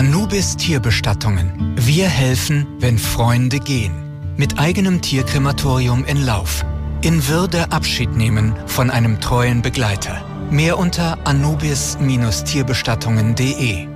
Anubis Tierbestattungen. Wir helfen, wenn Freunde gehen. Mit eigenem Tierkrematorium in Lauf. In Würde Abschied nehmen von einem treuen Begleiter. Mehr unter anubis-tierbestattungen.de.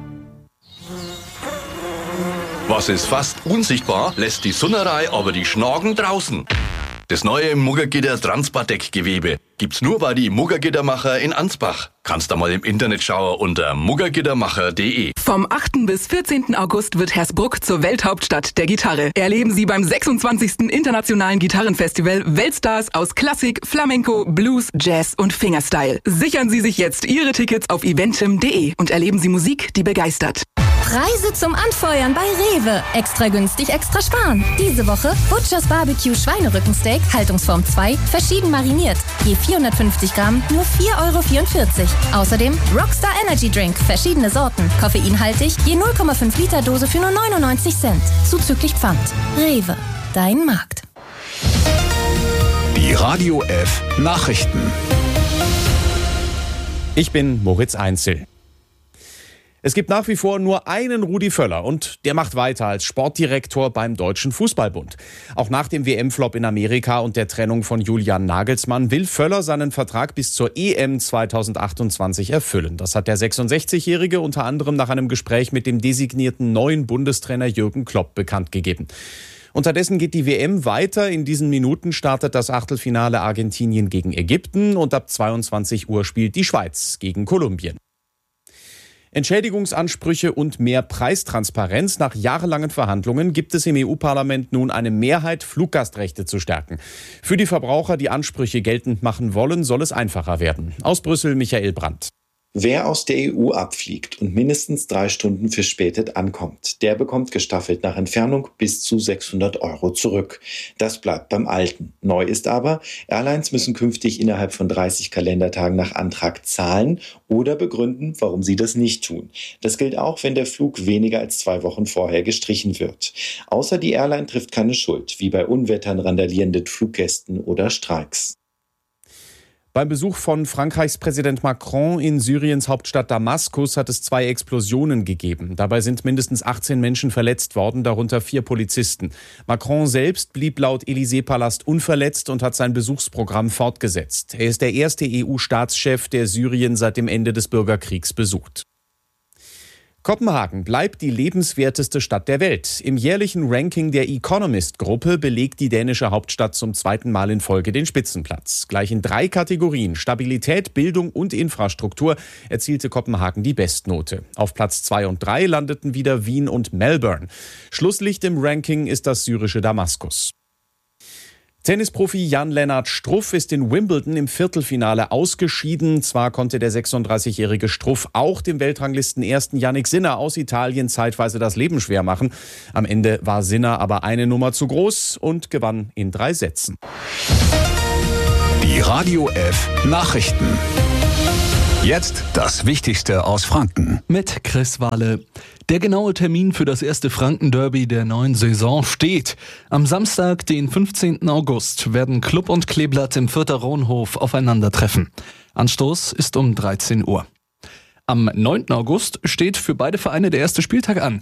Was ist fast unsichtbar, lässt die Sunnerei aber die Schnagen draußen. Das neue Muggergitter Transpardeck-Gewebe gibt's nur bei die Muggergittermacher in Ansbach. Kannst da mal im Internet schauen unter muggergittermacher.de. Vom 8. bis 14. August wird Hersbruck zur Welthauptstadt der Gitarre. Erleben Sie beim 26. Internationalen Gitarrenfestival Weltstars aus Klassik, Flamenco, Blues, Jazz und Fingerstyle. Sichern Sie sich jetzt Ihre Tickets auf eventim.de und erleben Sie Musik, die begeistert. Preise zum Anfeuern bei Rewe. Extra günstig, extra sparen. Diese Woche Butchers Barbecue Schweinerückensteak, Haltungsform 2, verschieden mariniert. Je 450 Gramm, nur 4,44 €. Außerdem Rockstar Energy Drink, verschiedene Sorten. Koffeinhaltig, je 0,5 Liter Dose für nur 99 Cent. Zuzüglich Pfand. Rewe, dein Markt. Die Radio F Nachrichten. Ich bin Moritz Einzel. Es gibt nach wie vor nur einen Rudi Völler und der macht weiter als Sportdirektor beim Deutschen Fußballbund. Auch nach dem WM-Flop in Amerika und der Trennung von Julian Nagelsmann will Völler seinen Vertrag bis zur EM 2028 erfüllen. Das hat der 66-Jährige unter anderem nach einem Gespräch mit dem designierten neuen Bundestrainer Jürgen Klopp bekannt gegeben. Unterdessen geht die WM weiter. In diesen Minuten startet das Achtelfinale Argentinien gegen Ägypten und ab 22 Uhr spielt die Schweiz gegen Kolumbien. Entschädigungsansprüche und mehr Preistransparenz. Nach jahrelangen Verhandlungen gibt es im EU-Parlament nun eine Mehrheit, Fluggastrechte zu stärken. Für die Verbraucher, die Ansprüche geltend machen wollen, soll es einfacher werden. Aus Brüssel Michael Brandt. Wer aus der EU abfliegt und mindestens 3 Stunden verspätet ankommt, der bekommt gestaffelt nach Entfernung bis zu 600 € zurück. Das bleibt beim Alten. Neu ist aber, Airlines müssen künftig innerhalb von 30 Kalendertagen nach Antrag zahlen oder begründen, warum sie das nicht tun. Das gilt auch, wenn der Flug weniger als 2 Wochen vorher gestrichen wird. Außer die Airline trifft keine Schuld, wie bei Unwettern, randalierenden Fluggästen oder Streiks. Beim Besuch von Frankreichs Präsident Macron in Syriens Hauptstadt Damaskus hat es 2 Explosionen gegeben. Dabei sind mindestens 18 Menschen verletzt worden, darunter 4 Polizisten. Macron selbst blieb laut Élysée-Palast unverletzt und hat sein Besuchsprogramm fortgesetzt. Er ist der erste EU-Staatschef, der Syrien seit dem Ende des Bürgerkriegs besucht. Kopenhagen bleibt die lebenswerteste Stadt der Welt. Im jährlichen Ranking der Economist-Gruppe belegt die dänische Hauptstadt zum 2. Mal in Folge den Spitzenplatz. Gleich in 3 Kategorien, Stabilität, Bildung und Infrastruktur, erzielte Kopenhagen die Bestnote. Auf Platz 2 und 3 landeten wieder Wien und Melbourne. Schlusslicht im Ranking ist das syrische Damaskus. Tennisprofi Jan-Lennart Struff ist in Wimbledon im Viertelfinale ausgeschieden. Zwar konnte der 36-jährige Struff auch dem Weltranglisten-Ersten Yannick Sinner aus Italien zeitweise das Leben schwer machen. Am Ende war Sinner aber eine Nummer zu groß und gewann in 3 Sätzen. Die Radio F Nachrichten. Jetzt das Wichtigste aus Franken. Mit Chris Wahle. Der genaue Termin für das erste Franken-Derby der neuen Saison steht. Am Samstag, den 15. August, werden Klub und Kleeblatt im Fürther Rohnhof aufeinandertreffen. Anstoß ist um 13 Uhr. Am 9. August steht für beide Vereine der erste Spieltag an.